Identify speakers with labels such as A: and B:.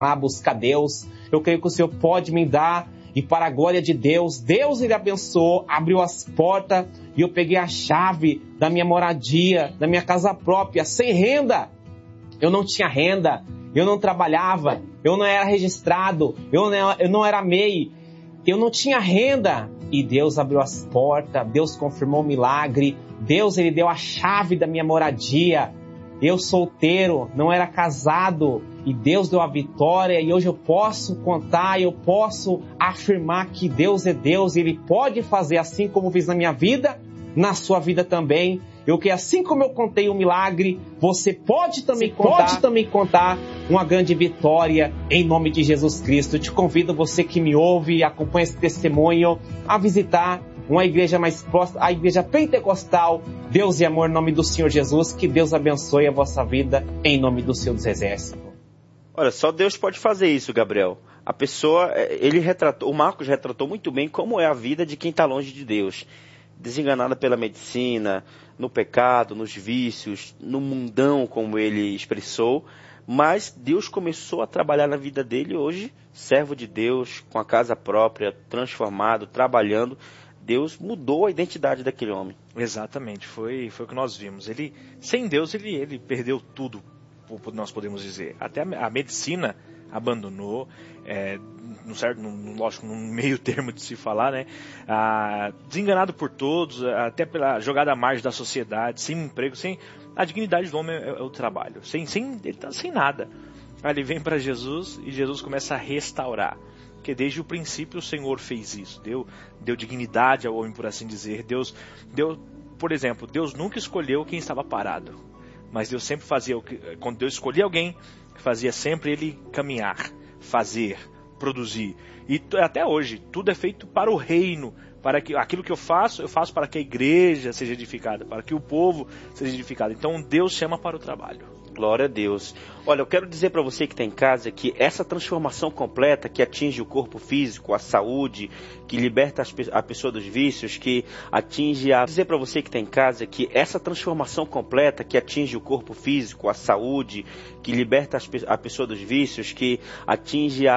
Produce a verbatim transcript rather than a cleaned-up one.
A: a buscar Deus. Eu creio que o Senhor pode me dar, e para a glória de Deus, Deus ele abençoou, abriu as portas, e eu peguei a chave da minha moradia, da minha casa própria, sem renda. Eu não tinha renda, eu não trabalhava, eu não era registrado, eu não, eu não era M E I, eu não tinha renda. E Deus abriu as portas, Deus confirmou o milagre, Deus ele deu a chave da minha moradia. Eu solteiro, não era casado, e Deus deu a vitória, e hoje eu posso contar, eu posso afirmar que Deus é Deus, Ele pode fazer assim como fez na minha vida, na sua vida também. Eu que assim como eu contei um milagre, você pode também você contar, pode também contar uma grande vitória em nome de Jesus Cristo. Eu te convido, você que me ouve e acompanha esse testemunho, a visitar uma igreja mais próxima, a igreja pentecostal, Deus e Amor, em nome do Senhor Jesus. Que Deus abençoe a vossa vida, em nome do Senhor dos Exércitos.
B: Olha, só Deus pode fazer isso, Gabriel. A pessoa, ele retratou, o Marcos retratou muito bem como é a vida de quem está longe de Deus. Desenganada pela medicina, no pecado, nos vícios, no mundão, como ele expressou. Mas Deus começou a trabalhar na vida dele hoje, servo de Deus, com a casa própria, transformado, trabalhando. Deus mudou a identidade daquele homem.
C: Exatamente, foi, foi o que nós vimos. Ele, sem Deus, ele, ele perdeu tudo, nós podemos dizer. Até a, a medicina abandonou, é, no certo, no, lógico, no meio termo de se falar, né? Ah, desenganado por todos, até pela jogada à margem da sociedade, sem emprego, sem... A dignidade do homem é, é o trabalho, sem, sem, ele tá sem nada. Aí ele vem para Jesus e Jesus começa a restaurar. Porque desde o princípio o Senhor fez isso, deu, deu dignidade ao homem, por assim dizer. Deus, deu, por exemplo, Deus nunca escolheu quem estava parado, mas Deus sempre fazia, o que, quando Deus escolhia alguém, fazia sempre ele caminhar, fazer, produzir. E até hoje, tudo é feito para o reino, para que aquilo que eu faço, eu faço para que a igreja seja edificada, para que o povo seja edificado. Então Deus chama para o trabalho.
B: Glória a Deus. Olha, eu quero dizer para você que está em casa que essa transformação completa que atinge o corpo físico, a saúde, que liberta a pessoa dos vícios, que atinge a... dizer para você que está em casa que essa transformação completa que atinge o corpo físico, a saúde, que liberta a pessoa dos vícios, que atinge a